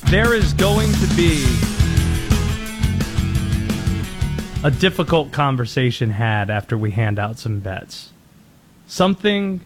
There is going to be a difficult conversation had after we hand out some bets. Something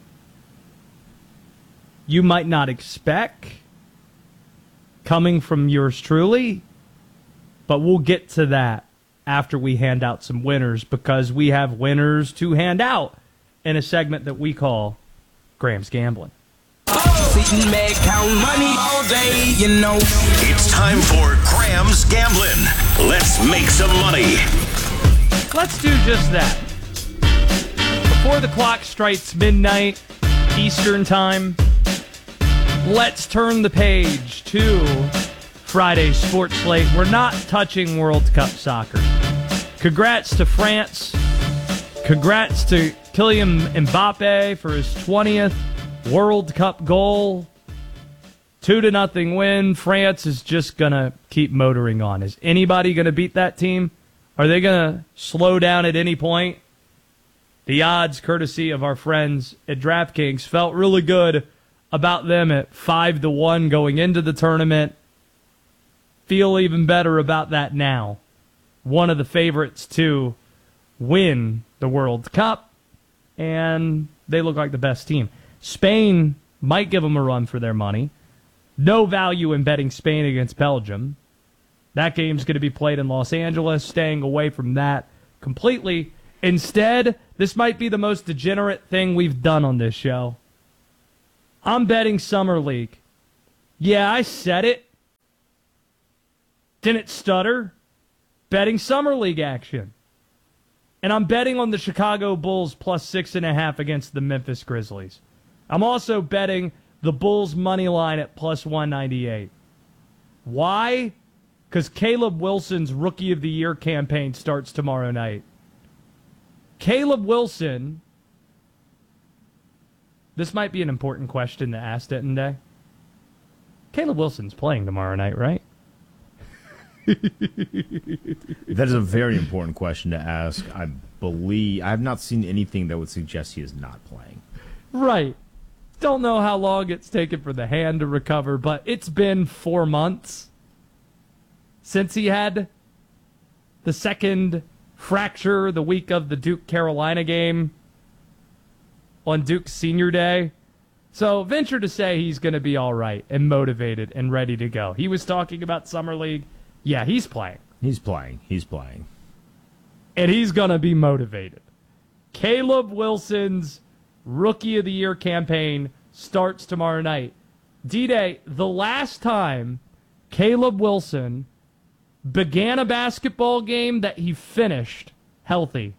you might not expect coming from yours truly, but we'll get to that after we hand out some winners, because we have winners to hand out in a segment that we call Graham's Gambling. Sitting back, count money all day, you know. It's time for Graham's Gambling. Let's make some money. Let's do just that. Before the clock strikes midnight Eastern time, let's turn the page to Friday's sports slate. We're not touching World Cup soccer. Congrats to France. Congrats to Kylian Mbappe for his 20th World Cup goal. 2-0 win. France is just going to keep motoring on. Is anybody going to beat that team? Are they going to slow down at any point? The odds, courtesy of our friends at DraftKings, felt really good about them at 5-1 going into the tournament. Feel even better about that now. One of the favorites to win the World Cup, and they look like the best team. Spain might give them a run for their money. No value in betting Spain against Belgium. That game's going to be played in Los Angeles, staying away from that completely. Instead, this might be the most degenerate thing we've done on this show. I'm betting Summer League. Yeah, I said it. Didn't stutter. Betting Summer League action. And I'm betting on the Chicago Bulls plus 6.5 against the Memphis Grizzlies. I'm also betting the Bulls money line at plus 198. Why? Because Caleb Wilson's Rookie of the Year campaign starts tomorrow night. Caleb Wilson, this might be an important question to ask Denton. Caleb Wilson's playing tomorrow night, right? That is a very important question to ask. I have not seen anything that would suggest he is not playing. Right. Don't know how long it's taken for the hand to recover, but it's been 4 months since he had the second fracture the week of the Duke-Carolina game on Duke's senior day. So venture to say he's going to be all right and motivated and ready to go. He was talking about Summer League. Yeah, he's playing. He's playing. And he's going to be motivated. Caleb Wilson's Rookie of the Year campaign starts tomorrow night. D-Day, the last time Caleb Wilson began a basketball game that he finished healthy,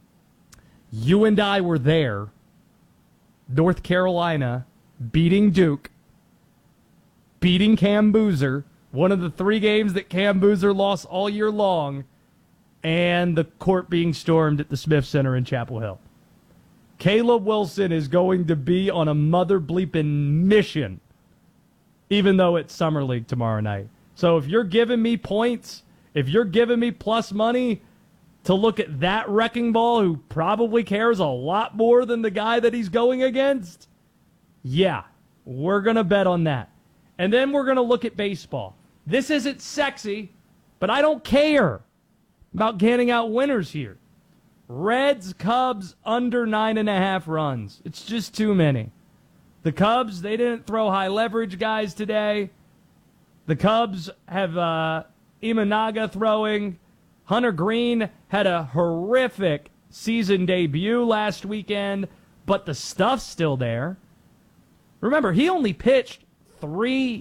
you and I were there. North Carolina beating Duke, beating Cam Boozer, one of the 3 games that Cam Boozer lost all year long, and the court being stormed at the Smith Center in Chapel Hill. Caleb Wilson is going to be on a mother bleeping mission, even though it's Summer League tomorrow night. So if you're giving me points, if you're giving me plus money to look at that wrecking ball who probably cares a lot more than the guy that he's going against, yeah, we're going to bet on that. And then we're going to look at baseball. This isn't sexy, but I don't care about getting out winners here. Reds, Cubs, under 9.5 runs. It's just too many. The Cubs, they didn't throw high leverage guys today. The Cubs have Imanaga throwing. Hunter Green had a horrific season debut last weekend, but the stuff's still there. Remember, he only pitched 3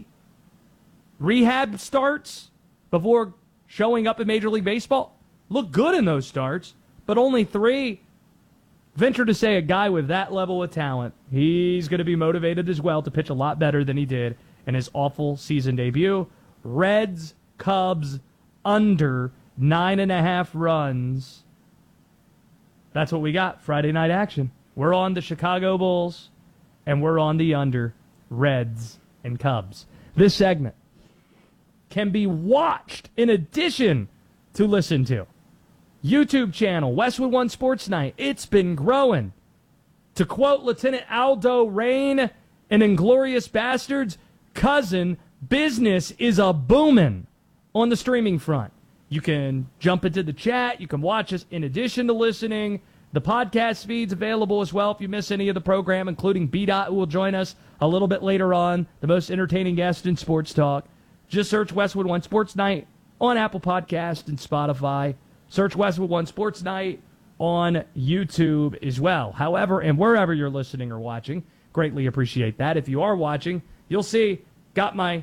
rehab starts before showing up in Major League Baseball. Looked good in those starts, but only 3. Venture to say a guy with that level of talent, he's going to be motivated as well to pitch a lot better than he did in his awful season debut. Reds, Cubs, under 9.5 runs. That's what we got. Friday night action. We're on the Chicago Bulls, and we're on the under Reds and Cubs. This segment can be watched in addition to listen to. YouTube channel, Westwood One Sports Night. It's been growing. To quote Lieutenant Aldo Rain in Inglourious Bastards, cousin business is a booming on the streaming front. You can jump into the chat. You can watch us in addition to listening. The podcast feed's available as well if you miss any of the program, including B-Dot, who will join us a little bit later on, the most entertaining guest in sports talk. Just search Westwood One Sports Night on Apple Podcast and Spotify. Search Westwood One Sports Night on YouTube as well. However, and wherever you're listening or watching, greatly appreciate that. If you are watching, you'll see got my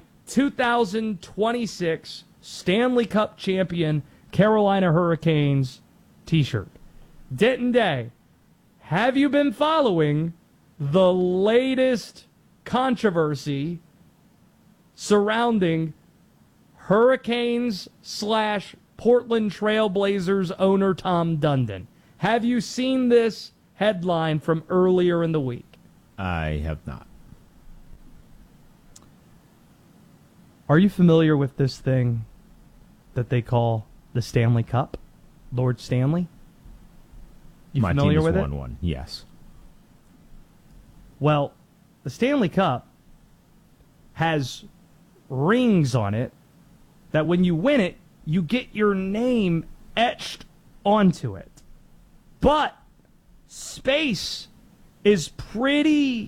2026 Stanley Cup champion Carolina Hurricanes t-shirt. Denton Day, have you been following the latest controversy surrounding Hurricanes / Portland Trailblazers owner Tom Dundon? Have you seen this headline from earlier in the week? I have not. Are you familiar with this thing that they call the Stanley Cup? Lord Stanley? You My familiar team has with won it? one, yes. Well, the Stanley Cup has rings on it that when you win it, you get your name etched onto it. But space is pretty...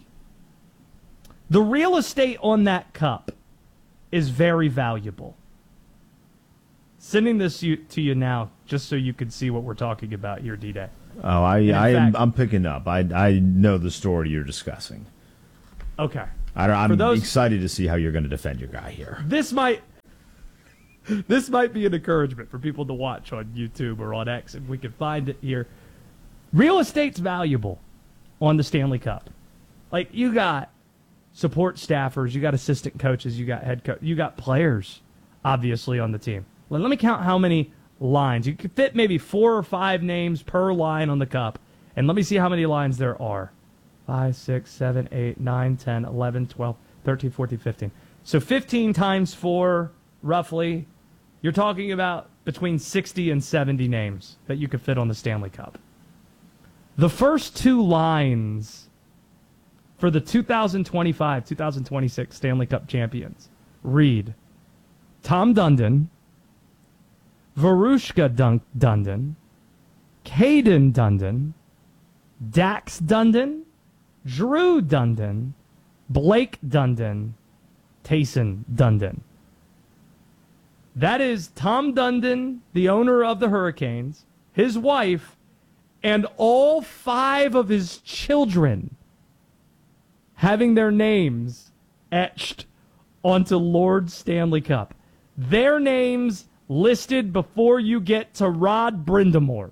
The real estate on that cup is very valuable. Sending this to you now, just so you can see what we're talking about here, D-Day. Oh, I'm picking up. I know the story you're discussing. Okay. I'm excited to see how you're going to defend your guy here. This might be an encouragement for people to watch on YouTube or on X, and we can find it here. Real estate's valuable on the Stanley Cup. Like, you got support staffers, you got assistant coaches, you got head coach, you got players, obviously, on the team. Let me count how many lines. You could fit maybe 4 or 5 names per line on the cup. And let me see how many lines there are. 5, 6, 7, 8, 9, 10, 11, 12, 13, 14, 15. So 15 times 4, roughly, you're talking about between 60 and 70 names that you could fit on the Stanley Cup. The first 2 lines for the 2025-2026 Stanley Cup champions read Tom Dundon, Varushka Dundon, Caden Dundon, Dax Dundon, Drew Dundon, Blake Dundon, Tayson Dundon. That is Tom Dundon, the owner of the Hurricanes, his wife, and all 5 of his children having their names etched onto Lord Stanley Cup. Their names listed before you get to Rod Brindamore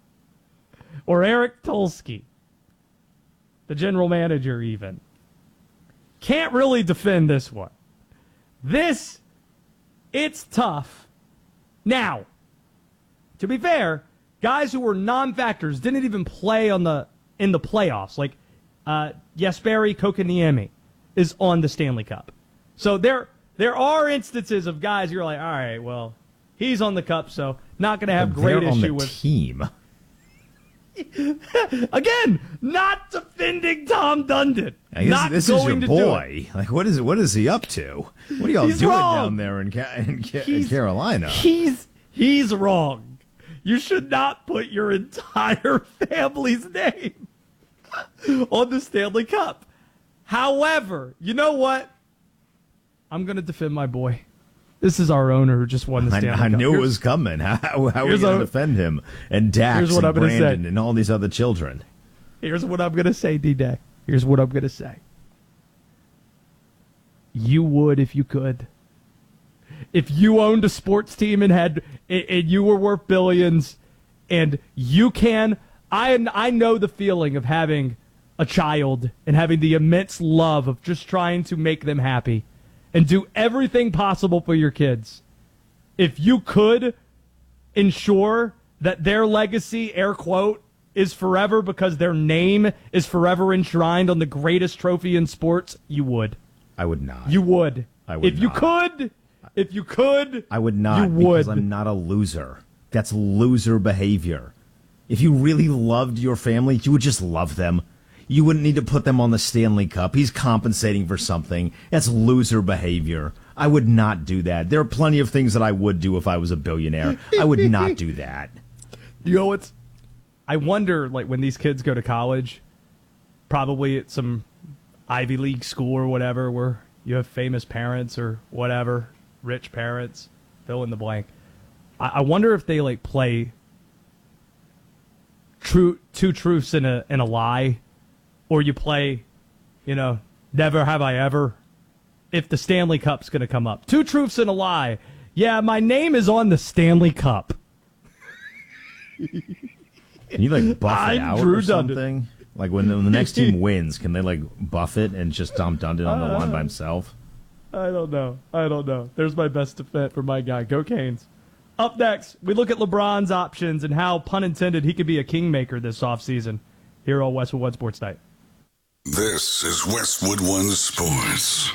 or Eric Tulsky, the general manager even. Can't really defend this one. It's tough. Now, to be fair, guys who were non-factors didn't even play in the playoffs, like Jesperi Kotkaniemi is on the Stanley Cup. So there are instances of guys you're like, all right, well, he's on the cup, so not going to have great They're on issue the with team. Again, not defending Tom Dundon. This is your boy. Like, what is he up to? What are y'all He's doing wrong. down there in Carolina? He's wrong. You should not put your entire family's name on the Stanley Cup. However, you know what? I'm going to defend my boy. This is our owner who just won the Stanley Cup. I knew it was coming. How are you going to defend him and Dax and Brandon and all these other children? Here's what I'm going to say, D-Day. Here's what I'm going to say. You would if you could. If you owned a sports team and you were worth billions, and you can, I know the feeling of having a child and having the immense love of just trying to make them happy and do everything possible for your kids. If you could ensure that their legacy, air quote, is forever because their name is forever enshrined on the greatest trophy in sports, you would. I would not. You would. I would if you could, I would not, you would. Because I'm not a loser. That's loser behavior. If you really loved your family, you would just love them. You wouldn't need to put them on the Stanley Cup. He's compensating for something. That's loser behavior. I would not do that. There are plenty of things that I would do if I was a billionaire. I would not do that. You know what's? I wonder, like, when these kids go to college, probably at some Ivy League school or whatever, where you have famous parents or whatever, rich parents, fill in the blank. I wonder if they, like, play two truths and a lie, or you play, never have I ever, if the Stanley Cup's going to come up. 2 truths and a lie. Yeah, my name is on the Stanley Cup. Can you, like, buff it out Drew or something? Like, when the next team wins, can they, like, buff it and just dump Dundon on the line by himself? I don't know. There's my best defense for my guy. Go Canes. Up next, we look at LeBron's options and how, pun intended, he could be a kingmaker this offseason. Here on Westwood One Sports Night. This is Westwood One Sports.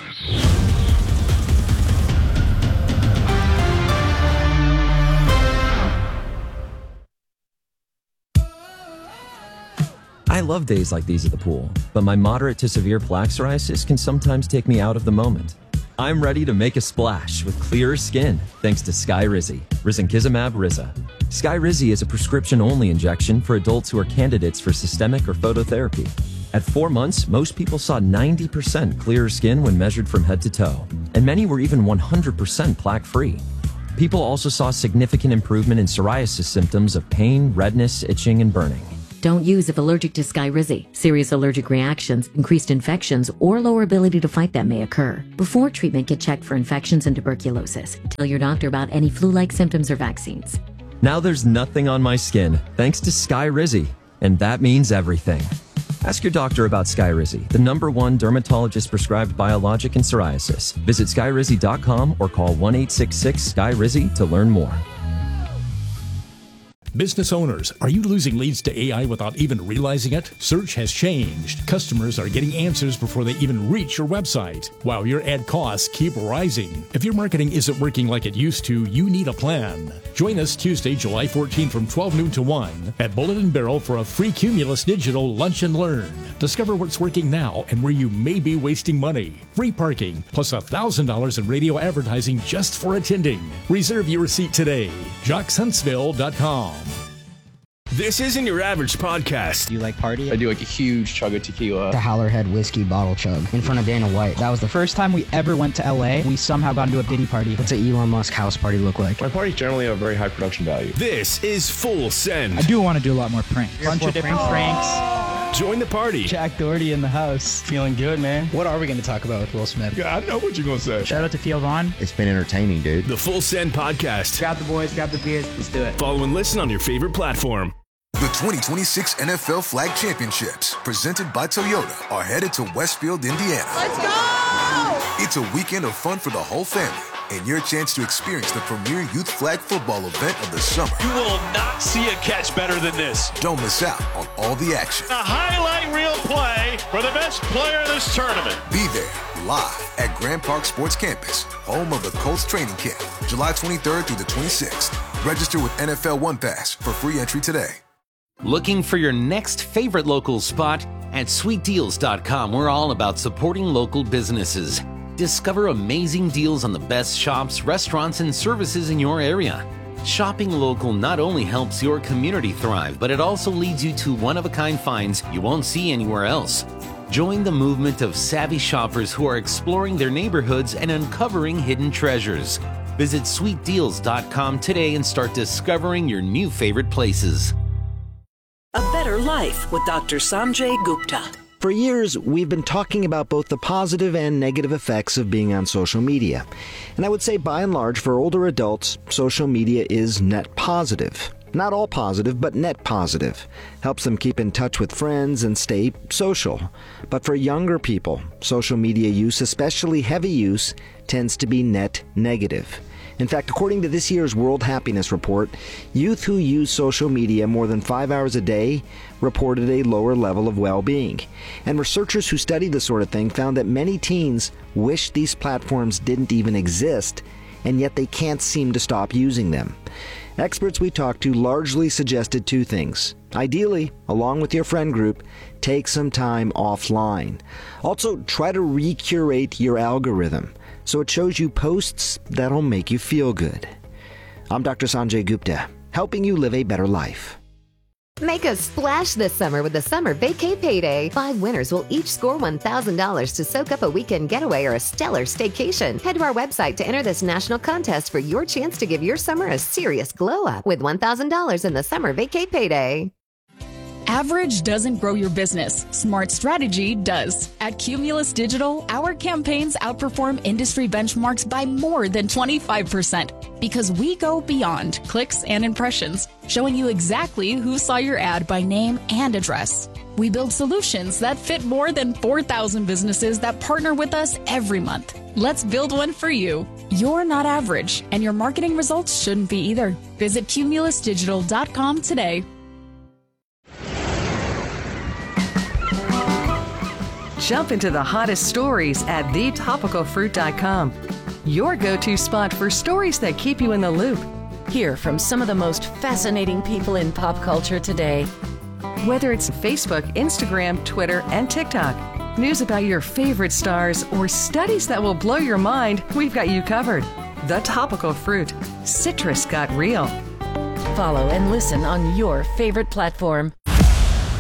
I love days like these at the pool, but my moderate to severe plaque psoriasis can sometimes take me out of the moment. I'm ready to make a splash with clearer skin thanks to Skyrizi, risankizumab Riza. Skyrizi is a prescription-only injection for adults who are candidates for systemic or phototherapy. At 4 months, most people saw 90% clearer skin when measured from head to toe, and many were even 100% plaque-free. People also saw significant improvement in psoriasis symptoms of pain, redness, itching, and burning. Don't use if allergic to Skyrizi. Serious allergic reactions, increased infections, or lower ability to fight them may occur. Before treatment, get checked for infections and tuberculosis. Tell your doctor about any flu-like symptoms or vaccines. Now there's nothing on my skin thanks to Skyrizi, and that means everything. Ask your doctor about Skyrizi, the #1 dermatologist-prescribed biologic in psoriasis. Visit Skyrizi.com or call 1-866-SKYRIZI to learn more. Business owners, are you losing leads to AI without even realizing it? Search has changed. Customers are getting answers before they even reach your website, while your ad costs keep rising. If your marketing isn't working like it used to, you need a plan. Join us Tuesday, July 14 from 12 noon to 1 at Bullet and Barrel for a free Cumulus Digital Lunch and Learn. Discover what's working now and where you may be wasting money. Free parking, plus $1,000 in radio advertising just for attending. Reserve your seat today. JocksHuntsville.com. This isn't your average podcast. Do you like party? I do like a huge chug of tequila. The Howlerhead whiskey bottle chug in front of Dana White. That was the first time we ever went to LA. We somehow got into a Diddy party. What's an Elon Musk house party look like? My parties generally have very high production value. This is Full Send. I do want to do a lot more pranks. Bunch of different pranks. Join the party. Jack Doherty in the house. Feeling good, man. What are we going to talk about with Will Smith? Yeah, I know what you're going to say. Shout out to Theo Vaughn. It's been entertaining, dude. The Full Send Podcast. Grab the boys, grab the beers. Let's do it. Follow and listen on your favorite platform. The 2026 NFL Flag Championships, presented by Toyota, are headed to Westfield, Indiana. Let's go! It's a weekend of fun for the whole family, and your chance to experience the premier youth flag football event of the summer. You will not see a catch better than this. Don't miss out on all the action. A highlight reel play for the best player of this tournament. Be there, live at Grand Park Sports Campus, home of the Colts training camp, July 23rd through the 26th. Register with NFL One Pass for free entry today. Looking for your next favorite local spot? At sweetdeals.com, we're all about supporting local businesses. Discover amazing deals on the best shops, restaurants, and services in your area. Shopping local not only helps your community thrive, but it also leads you to one-of-a-kind finds you won't see anywhere else. Join the movement of savvy shoppers who are exploring their neighborhoods and uncovering hidden treasures. Visit sweetdeals.com today and start discovering your new favorite places. A better life with Dr. Sanjay Gupta. For years, we've been talking about both the positive and negative effects of being on social media. And I would say, by and large, for older adults, social media is net positive. Not all positive, but net positive. Helps them keep in touch with friends and stay social. But for younger people, social media use, especially heavy use, tends to be net negative. In fact, according to this year's World Happiness Report, youth who use social media more than 5 hours a day reported a lower level of well-being. And researchers who study this sort of thing found that many teens wish these platforms didn't even exist, and yet they can't seem to stop using them. Experts we talked to largely suggested two things. Ideally, along with your friend group, take some time offline. Also, try to recurate your algorithm. so it shows you posts that'll make you feel good. I'm Dr. Sanjay Gupta, helping you live a better life. Make a splash this summer with the Summer Vacay Payday. 5 winners will each score $1,000 to soak up a weekend getaway or a stellar staycation. Head to our website to enter this national contest for your chance to give your summer a serious glow up with $1,000 in the Summer Vacay Payday. Average doesn't grow your business. Smart strategy does. At Cumulus Digital, our campaigns outperform industry benchmarks by more than 25% because we go beyond clicks and impressions, showing you exactly who saw your ad by name and address. We build solutions that fit more than 4,000 businesses that partner with us every month. Let's build one for you. You're not average, and your marketing results shouldn't be either. Visit cumulusdigital.com today. Jump into the hottest stories at thetopicalfruit.com. Your go-to spot for stories that keep you in the loop. Hear from some of the most fascinating people in pop culture today. Whether it's Facebook, Instagram, Twitter, and TikTok, news about your favorite stars, or studies that will blow your mind, we've got you covered. The Topical Fruit. Citrus got real. Follow and listen on your favorite platform.